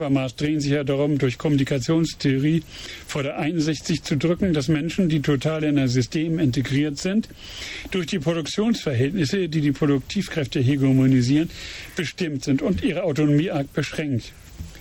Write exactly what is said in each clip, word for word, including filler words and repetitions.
Habermas drehen sich ja darum, durch Kommunikationstheorie vor der Einsicht sich zu drücken, dass Menschen, die total in ein System integriert sind, durch die Produktionsverhältnisse, die die Produktivkräfte hegemonisieren, bestimmt sind und ihre Autonomie arg beschränkt.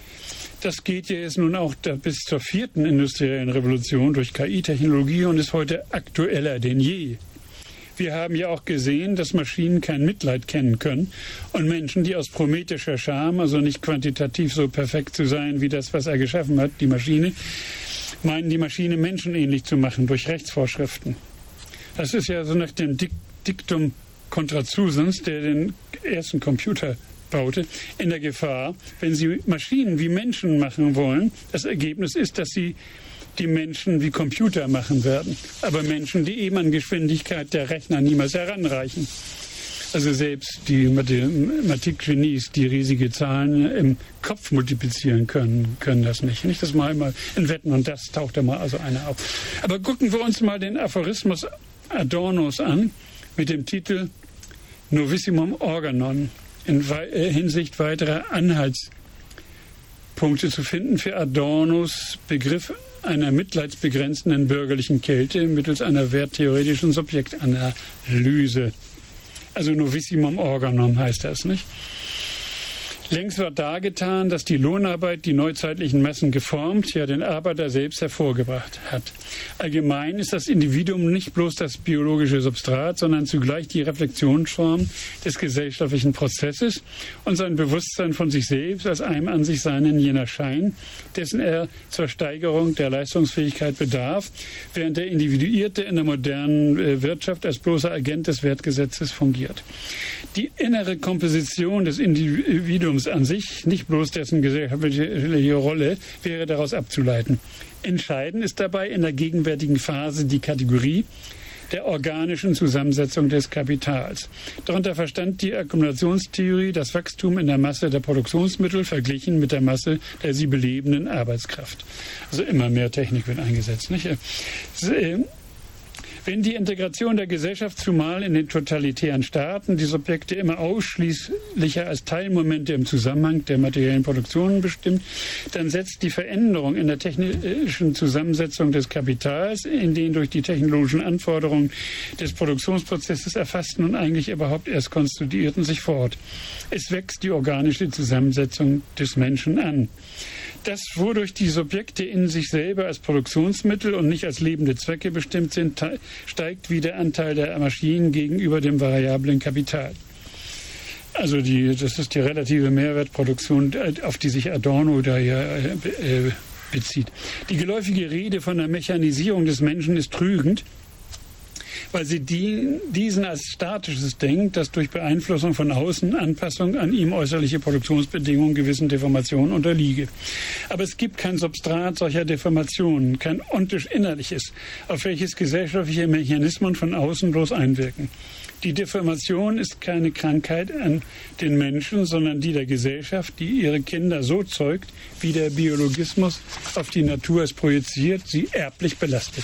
Das geht ja jetzt nun auch bis zur vierten industriellen Revolution durch K I-Technologie und ist heute aktueller denn je. Wir haben ja auch gesehen, dass Maschinen kein Mitleid kennen können und Menschen, die aus prometheischer Scham, also nicht quantitativ so perfekt zu sein wie das, was er geschaffen hat, die Maschine, meinen, die Maschine menschenähnlich zu machen durch Rechtsvorschriften. Das ist ja so nach dem Diktum contra Susans, der den ersten Computer baute, in der Gefahr, wenn sie Maschinen wie Menschen machen wollen. Das Ergebnis ist, dass sie die Menschen wie Computer machen werden. Aber Menschen, die eben an Geschwindigkeit der Rechner niemals heranreichen. Also selbst die Mathematik-Genies, die riesige Zahlen im Kopf multiplizieren können, können das nicht. Nicht das mal mal in Wetten und das taucht da mal also einer auf. Aber gucken wir uns mal den Aphorismus Adornos an mit dem Titel Novissimum Organon. In Hinsicht weiterer Anhaltspunkte zu finden für Adornos Begriff einer mitleidsbegrenzenden bürgerlichen Kälte mittels einer werttheoretischen Subjektanalyse. Also Novissimum Organon heißt das, nicht? Längst war dargetan, dass die Lohnarbeit die neuzeitlichen Massen geformt, ja den Arbeiter selbst hervorgebracht hat. Allgemein ist das Individuum nicht bloß das biologische Substrat, sondern zugleich die Reflexionsform des gesellschaftlichen Prozesses und sein Bewusstsein von sich selbst als einem an sich seinen jener Schein, dessen er zur Steigerung der Leistungsfähigkeit bedarf, während der Individuierte in der modernen Wirtschaft als bloßer Agent des Wertgesetzes fungiert. Die innere Komposition des Individuums an sich, nicht bloß dessen gesellschaftliche Rolle, wäre daraus abzuleiten. Entscheidend ist dabei in der gegenwärtigen Phase die Kategorie der organischen Zusammensetzung des Kapitals. Darunter verstand die Akkumulationstheorie das Wachstum in der Masse der Produktionsmittel verglichen mit der Masse der sie belebenden Arbeitskraft. Also immer mehr Technik wird eingesetzt, nicht? Wenn die Integration der Gesellschaft, zumal in den totalitären Staaten, die Subjekte immer ausschließlicher als Teilmomente im Zusammenhang der materiellen Produktionen bestimmt, dann setzt die Veränderung in der technischen Zusammensetzung des Kapitals, in den durch die technologischen Anforderungen des Produktionsprozesses erfassten und eigentlich überhaupt erst konstituierten, sich fort. Es wächst die organische Zusammensetzung des Menschen an. Das, wodurch die Subjekte in sich selber als Produktionsmittel und nicht als lebende Zwecke bestimmt sind, steigt wie der Anteil der Maschinen gegenüber dem variablen Kapital. Also die, das ist die relative Mehrwertproduktion, auf die sich Adorno da ja äh, bezieht. Die geläufige Rede von der Mechanisierung des Menschen ist trügend, weil sie die, diesen als statisches denkt, das durch Beeinflussung von außen, Anpassung an ihm äußerliche Produktionsbedingungen gewissen Deformationen unterliege. Aber es gibt kein Substrat solcher Deformationen, kein ontisch Innerliches, auf welches gesellschaftliche Mechanismen von außen bloß einwirken. Die Deformation ist keine Krankheit an den Menschen, sondern die der Gesellschaft, die ihre Kinder so zeugt, wie der Biologismus auf die Natur es projiziert, sie erblich belastet.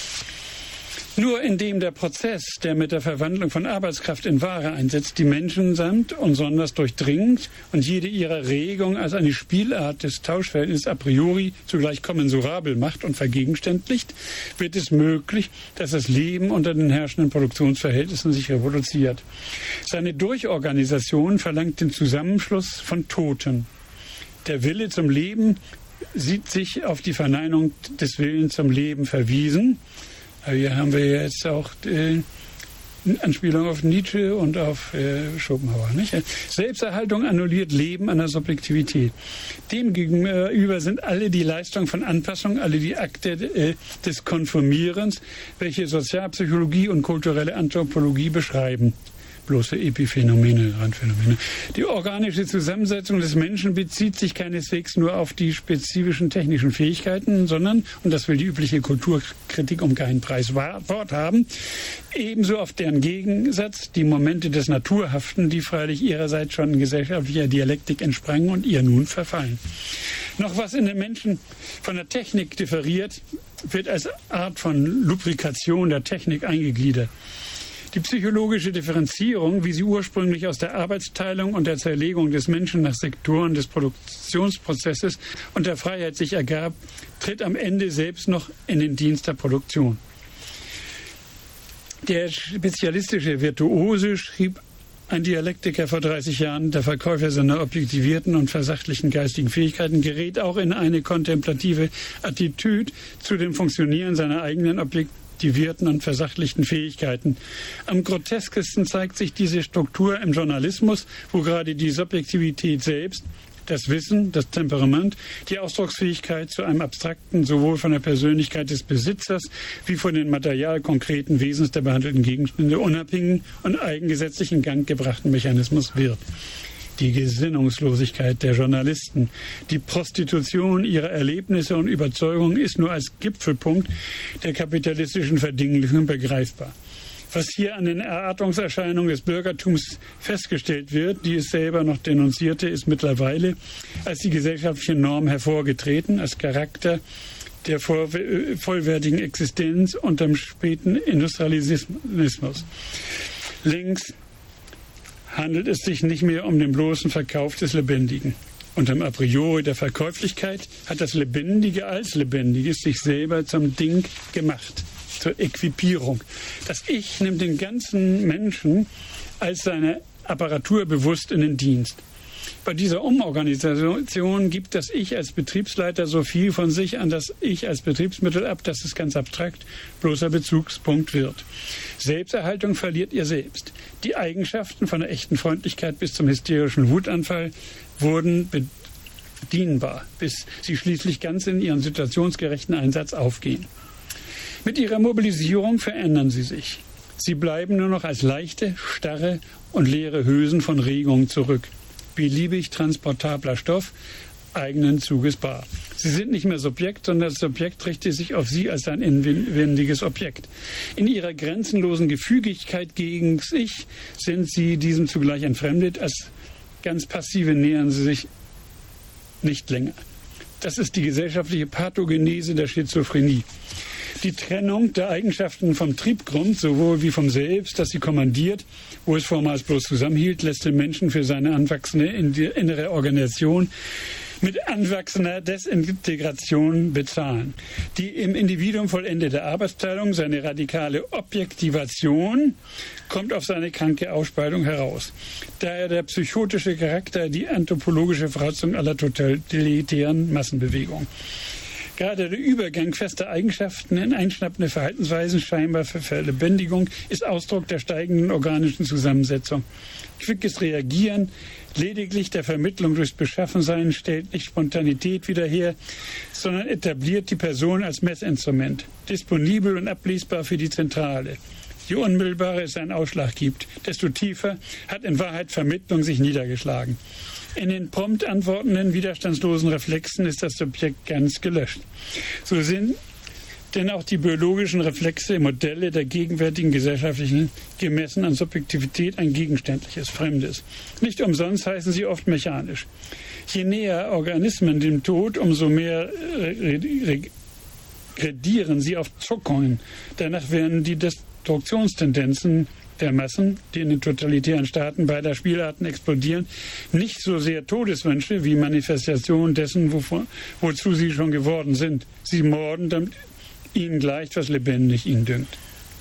Nur indem der Prozess, der mit der Verwandlung von Arbeitskraft in Ware einsetzt, die Menschen samt und sonders durchdringt und jede ihrer Regung als eine Spielart des Tauschverhältnisses a priori zugleich kommensurabel macht und vergegenständlicht, wird es möglich, dass das Leben unter den herrschenden Produktionsverhältnissen sich reproduziert. Seine Durchorganisation verlangt den Zusammenschluss von Toten. Der Wille zum Leben sieht sich auf die Verneinung des Willens zum Leben verwiesen. Hier haben wir jetzt auch äh, Anspielung auf Nietzsche und auf äh, Schopenhauer. Nicht? Selbsterhaltung annulliert Leben an der Subjektivität. Demgegenüber sind alle die Leistungen von Anpassung, alle die Akte äh, des Konformierens, welche Sozialpsychologie und kulturelle Anthropologie beschreiben. Bloße Epiphänomene, Randphänomene. Die organische Zusammensetzung des Menschen bezieht sich keineswegs nur auf die spezifischen technischen Fähigkeiten, sondern, und das will die übliche Kulturkritik um keinen Preis Wort haben, ebenso auf deren Gegensatz, die Momente des Naturhaften, die freilich ihrerseits schon in gesellschaftlicher Dialektik entsprangen und ihr nun verfallen. Noch was in den Menschen von der Technik differiert, wird als Art von Lubrikation der Technik eingegliedert. Die psychologische Differenzierung, wie sie ursprünglich aus der Arbeitsteilung und der Zerlegung des Menschen nach Sektoren des Produktionsprozesses und der Freiheit sich ergab, tritt am Ende selbst noch in den Dienst der Produktion. Der spezialistische Virtuose, schrieb ein Dialektiker vor dreißig Jahren, der Verkäufer seiner objektivierten und versachlichen geistigen Fähigkeiten, gerät auch in eine kontemplative Attitüde zu dem Funktionieren seiner eigenen objektivierten und versachlichten Fähigkeiten. Am groteskesten zeigt sich diese Struktur im Journalismus, wo gerade die Subjektivität selbst, das Wissen, das Temperament, die Ausdrucksfähigkeit zu einem abstrakten, sowohl von der Persönlichkeit des Besitzers wie von den material konkreten Wesens der behandelten Gegenstände unabhängigen und eigengesetzlich in Gang gebrachten Mechanismus wird. Die Gesinnungslosigkeit der Journalisten, die Prostitution ihrer Erlebnisse und Überzeugungen ist nur als Gipfelpunkt der kapitalistischen Verdinglichung begreifbar. Was hier an den Entartungserscheinungen des Bürgertums festgestellt wird, die es selber noch denunzierte, ist mittlerweile als die gesellschaftliche Norm hervorgetreten, als Charakter der vollwertigen Existenz unter dem späten Industrialismus. Längst handelt es sich nicht mehr um den bloßen Verkauf des Lebendigen. Unterm A priori der Verkäuflichkeit hat das Lebendige als Lebendiges sich selber zum Ding gemacht. Zur Äquipierung. Das Ich nimmt den ganzen Menschen als seine Apparatur bewusst in den Dienst. Bei dieser Umorganisation gibt das Ich als Betriebsleiter so viel von sich an das Ich als Betriebsmittel ab, dass es ganz abstrakt bloßer Bezugspunkt wird. Selbsterhaltung verliert ihr selbst. Die Eigenschaften von der echten Freundlichkeit bis zum hysterischen Wutanfall wurden bedienbar, bis sie schließlich ganz in ihren situationsgerechten Einsatz aufgehen. Mit ihrer Mobilisierung verändern sie sich. Sie bleiben nur noch als leichte, starre und leere Hülsen von Regungen zurück. Beliebig transportabler Stoff, eigenen Zuges bar. Sie sind nicht mehr Subjekt, sondern das Subjekt richtet sich auf sie als ein inwendiges Objekt. In ihrer grenzenlosen Gefügigkeit gegen sich sind sie diesem zugleich entfremdet. Als ganz Passive nähern sie sich nicht länger. Das ist die gesellschaftliche Pathogenese der Schizophrenie. Die Trennung der Eigenschaften vom Triebgrund, sowohl wie vom Selbst, das sie kommandiert, wo es vormals bloß zusammenhielt, lässt den Menschen für seine anwachsende innere Organisation mit anwachsender Desintegration bezahlen. Die im Individuum vollendete Arbeitsteilung, seine radikale Objektivation, kommt auf seine kranke Ausspaltung heraus. Daher der psychotische Charakter, die anthropologische Voraussetzung aller totalitären Massenbewegungen. Gerade der Übergang fester Eigenschaften in einschnappende Verhaltensweisen, scheinbar für Verlebendigung, ist Ausdruck der steigenden organischen Zusammensetzung. Quickes Reagieren, lediglich der Vermittlung durchs Beschaffensein, stellt nicht Spontanität wieder her, sondern etabliert die Person als Messinstrument, disponibel und ablesbar für die Zentrale. Je unmittelbarer es einen Ausschlag gibt, desto tiefer hat in Wahrheit Vermittlung sich niedergeschlagen. In den prompt antwortenden, widerstandslosen Reflexen ist das Subjekt ganz gelöscht. So sind denn auch die biologischen Reflexe, Modelle der gegenwärtigen gesellschaftlichen, gemessen an Subjektivität, ein gegenständliches, Fremdes. Nicht umsonst heißen sie oft mechanisch. Je näher Organismen dem Tod, umso mehr regredieren sie auf Zuckungen. Danach werden die Destruktionstendenzen der Massen, die in den totalitären Staaten beider Spielarten explodieren, nicht so sehr Todeswünsche wie Manifestation dessen, wovon, wozu sie schon geworden sind. Sie morden, damit ihnen gleicht, was lebendig ihnen dünkt.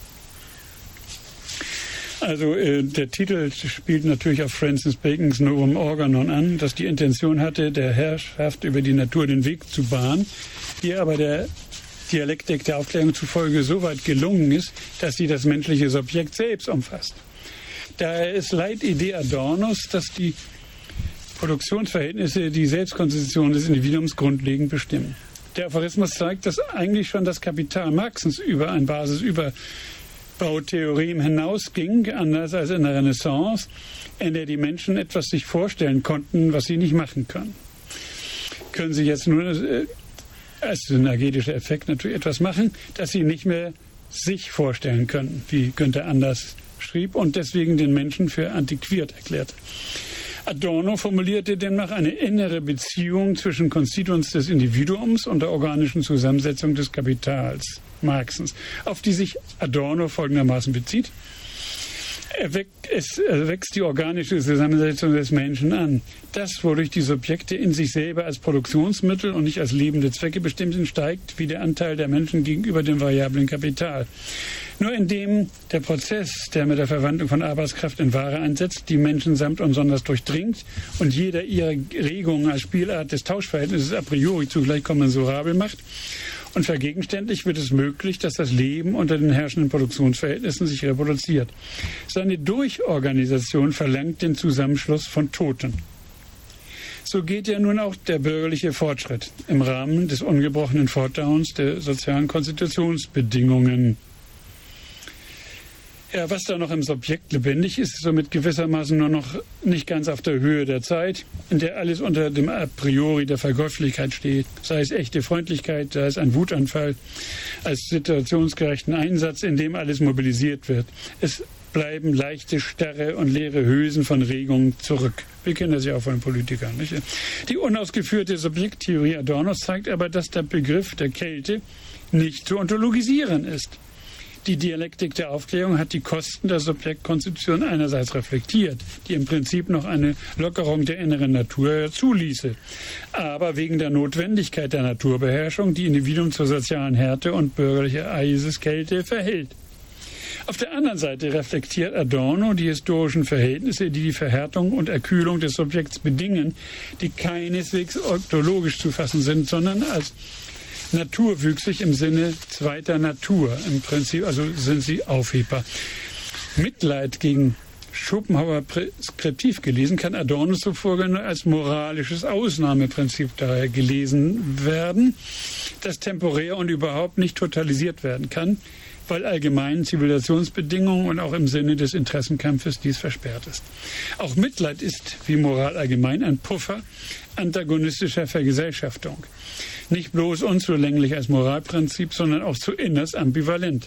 Also äh, der Titel spielt natürlich auf Francis Bacons Novum Organon an, das die Intention hatte, der Herrschaft über die Natur den Weg zu bahnen, die aber der Dialektik der Aufklärung zufolge so weit gelungen ist, dass sie das menschliche Subjekt selbst umfasst. Daher ist Leitidee Adornos, dass die Produktionsverhältnisse die Selbstkonstitution des Individuums grundlegend bestimmen. Der Aphorismus zeigt, dass eigentlich schon das Kapital Marxens über ein Basisüberbautheorem hinausging, anders als in der Renaissance, in der die Menschen etwas sich vorstellen konnten, was sie nicht machen können. Können sie jetzt nur äh, als synergetischer Effekt natürlich etwas machen, das sie nicht mehr sich vorstellen können, wie Günther Anders schrieb und deswegen den Menschen für antiquiert erklärte. Adorno formulierte demnach eine innere Beziehung zwischen Konstituents des Individuums und der organischen Zusammensetzung des Kapitals Marxens, auf die sich Adorno folgendermaßen bezieht. erweckt, es wächst die organische Zusammensetzung des Menschen an. Das, wodurch die Subjekte in sich selber als Produktionsmittel und nicht als lebende Zwecke bestimmt sind, steigt wie der Anteil der Menschen gegenüber dem variablen Kapital. Nur indem der Prozess, der mit der Verwandlung von Arbeitskraft in Ware einsetzt, die Menschen samt und sonders durchdringt und jeder ihre Regungen als Spielart des Tauschverhältnisses a priori zugleich kommensurabel macht, und vergegenständlich wird es möglich, dass das Leben unter den herrschenden Produktionsverhältnissen sich reproduziert. Seine Durchorganisation verlangt den Zusammenschluss von Toten. So geht ja nun auch der bürgerliche Fortschritt im Rahmen des ungebrochenen Fortdauerns der sozialen Konstitutionsbedingungen. Ja, was da noch im Subjekt lebendig ist, ist somit gewissermaßen nur noch nicht ganz auf der Höhe der Zeit, in der alles unter dem A priori der Verkäuflichkeit steht, sei es echte Freundlichkeit, sei es ein Wutanfall, als situationsgerechten Einsatz, in dem alles mobilisiert wird. Es bleiben leichte, starre und leere Hülsen von Regungen zurück. Wir kennen das ja auch von Politikern, nicht? Die unausgeführte Subjekttheorie Adornos zeigt aber, dass der Begriff der Kälte nicht zu ontologisieren ist. Die Dialektik der Aufklärung hat die Kosten der Subjektkonstitution einerseits reflektiert, die im Prinzip noch eine Lockerung der inneren Natur zuließe, aber wegen der Notwendigkeit der Naturbeherrschung die Individuen zur sozialen Härte und bürgerlicher Eiseskälte verhält. Auf der anderen Seite reflektiert Adorno die historischen Verhältnisse, die die Verhärtung und Erkühlung des Subjekts bedingen, die keineswegs ontologisch zu fassen sind, sondern als naturwüchsig im Sinne zweiter Natur. Im Prinzip, also sind sie aufhebbar. Mitleid gegen Schopenhauer preskriptiv gelesen, kann Adorno zuvor nur als moralisches Ausnahmeprinzip daher gelesen werden, das temporär und überhaupt nicht totalisiert werden kann, weil allgemeinen Zivilisationsbedingungen und auch im Sinne des Interessenkampfes dies versperrt ist. Auch Mitleid ist, wie Moral allgemein, ein Puffer antagonistischer Vergesellschaftung. Nicht bloß unzulänglich als Moralprinzip, sondern auch zu innerst ambivalent.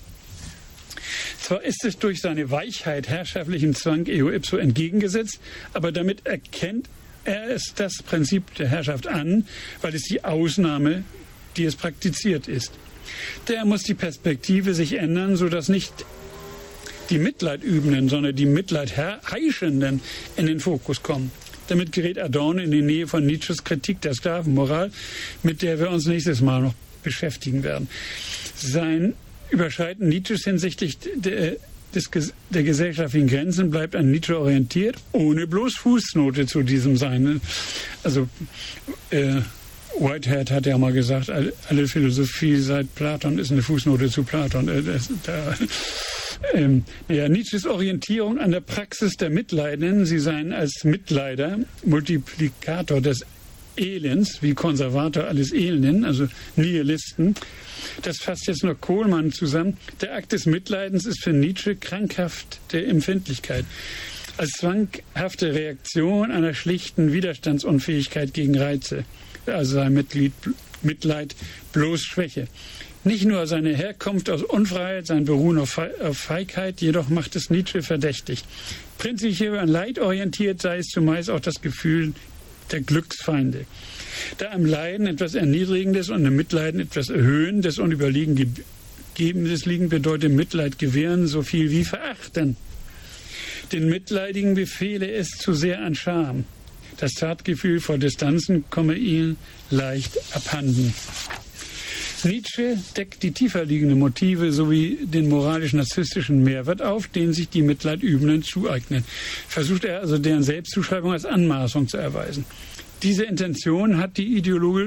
Zwar ist es durch seine Weichheit herrschaftlichem Zwang eo ipso entgegengesetzt, aber damit erkennt er es das Prinzip der Herrschaft an, weil es die Ausnahme, die es praktiziert, ist. Daher muss die Perspektive sich ändern, sodass nicht die Mitleidübenden, sondern die Mitleidheischenden in den Fokus kommen. Damit gerät Adorno in die Nähe von Nietzsches Kritik der Sklavenmoral, mit der wir uns nächstes Mal noch beschäftigen werden. Sein Überschreiten Nietzsches hinsichtlich der, des, der gesellschaftlichen Grenzen bleibt an Nietzsche orientiert, ohne bloß Fußnote zu diesem sein. Also äh, Whitehead hat ja mal gesagt, alle, alle Philosophie seit Platon ist eine Fußnote zu Platon. Äh, das, da, Ähm, ja, Nietzsches Orientierung an der Praxis der Mitleidenden, sie seien als Mitleider, Multiplikator des Elends, wie Konservator alles Elenden, also Nihilisten. Das fasst jetzt noch Kohlmann zusammen. Der Akt des Mitleidens ist für Nietzsche krankhaft der Empfindlichkeit. Als zwanghafte Reaktion einer schlichten Widerstandsunfähigkeit gegen Reize. Also sei Mitglied, Mitleid bloß Schwäche. Nicht nur seine Herkunft aus Unfreiheit, sein Beruhen auf Feigheit, jedoch macht es Nietzsche verdächtig. Prinzipiell an Leid orientiert sei es zumeist auch das Gefühl der Glücksfeinde. Da am Leiden etwas Erniedrigendes und im Mitleiden etwas Erhöhendes und Überlegendes liegen, bedeutet Mitleid gewähren so viel wie verachten. Den Mitleidigen befehle es zu sehr an Scham. Das Zartgefühl vor Distanzen komme ihnen leicht abhanden. Nietzsche deckt die tiefer liegenden Motive sowie den moralisch-narzisstischen Mehrwert auf, den sich die Mitleidübenden zueignen. Versucht er also deren Selbstzuschreibung als Anmaßung zu erweisen. Diese Intention hat die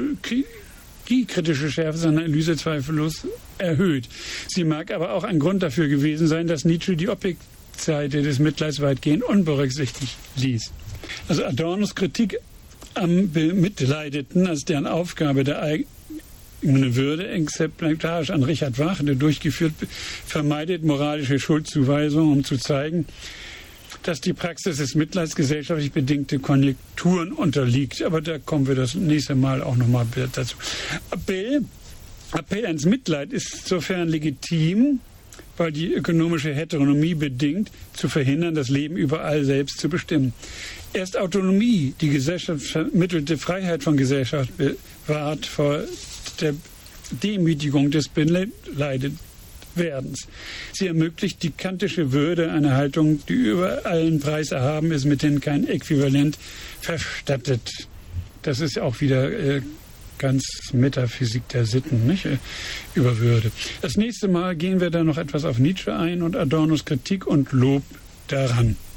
ideologiekritische Schärfe seiner Analyse zweifellos erhöht. Sie mag aber auch ein Grund dafür gewesen sein, dass Nietzsche die Objektseite des Mitleids weitgehend unberücksichtigt ließ. Also Adornos Kritik am Bemitleideten als deren Aufgabe der eigenen eine Würde, exemplarisch an Richard Wagner durchgeführt, vermeidet moralische Schuldzuweisungen, um zu zeigen, dass die Praxis des Mitleids gesellschaftlich bedingte Konjunkturen unterliegt. Aber da kommen wir das nächste Mal auch nochmal dazu. Appell, Appell ans Mitleid ist insofern legitim, weil die ökonomische Heteronomie bedingt, zu verhindern, das Leben überall selbst zu bestimmen. Erst Autonomie, die Gesellschaft vermittelte Freiheit von Gesellschaft, bewahrt vor der Demütigung des Bemitleideten Werdens. Sie ermöglicht die kantische Würde einer Haltung, die über allen Preis erhaben ist, mit denen kein Äquivalent verstattet. Das ist auch wieder äh, ganz Metaphysik der Sitten, nicht? Äh, über Würde. Das nächste Mal gehen wir dann noch etwas auf Nietzsche ein und Adornos Kritik und Lob daran.